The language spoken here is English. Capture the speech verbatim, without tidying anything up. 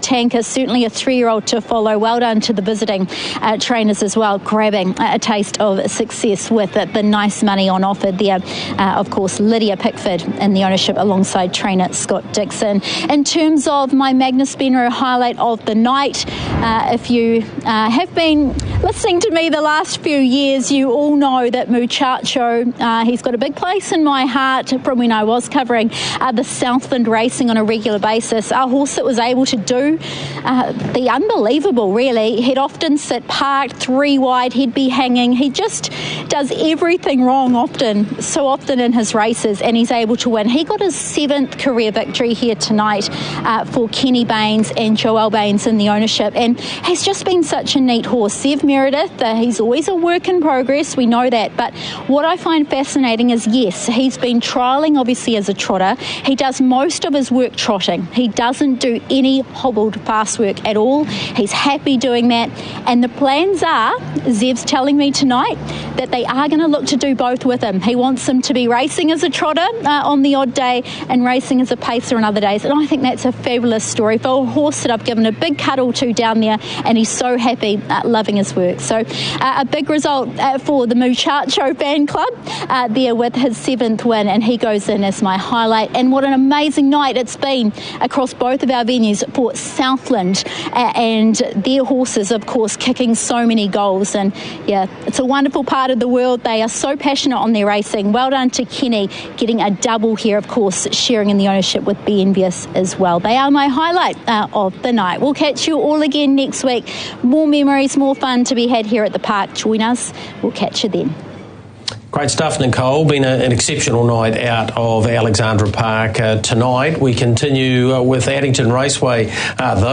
Tanker, certainly a three-year-old to follow. Well done to the visiting uh, trainers as well, grabbing a taste of success with it. The nice money on offer there. Uh, of course, Lydia Pickford in the ownership alongside trainer Scott Dixon. In terms of my Magnus Benro highlight of the night, uh, if you uh, have been listening to me the last few years, you all know that Muchacho, uh, he's got a big place in my heart from when I was covering uh, the Southland racing on a regular basis. A horse that was able to do uh, the unbelievable, really. He'd often sit parked, three wide, he'd be hanging. He just does everything wrong often, so often in his races, and he's able to win. He got his seventh career victory here tonight uh, for Kenny Baines and Joel Baines in the ownership, and he's just been such a neat horse. Sev Meredith, uh, he's always a work in progress, we know that, but what I find fascinating is, yes, he's been trialling obviously as a trotter. He does most of his work trotting. He doesn't do any hobbled fast work at all. He's happy doing that, and the plans are, Zev's telling me tonight, that they are going to look to do both with him. He wants him to be racing as a trotter uh, on the odd day and racing as a pacer on other days, and I think that's a fabulous story for a horse that I've given a big cuddle to down there, and he's so happy, uh, loving his work. So uh, a big result uh, for the Muchacho fan club uh, there with his seventh win, and he goes in as my highlight. And what an amazing night it's been across both of our venues for Southland uh, and their horses, of course, kicking so many goals. And yeah, it's a wonderful part of the world. They are so passionate on their racing. Well done to Kenny getting a double here, of course, sharing in the ownership with B Envious as well. They are my highlight uh, of the night. We'll catch you all again next week. More memories, more fun to be had here at the park. Join us. We'll catch you then. Great stuff, Nicole. Been a, an exceptional night out of Alexandra Park uh, tonight. We continue uh, with Addington Raceway, uh, though.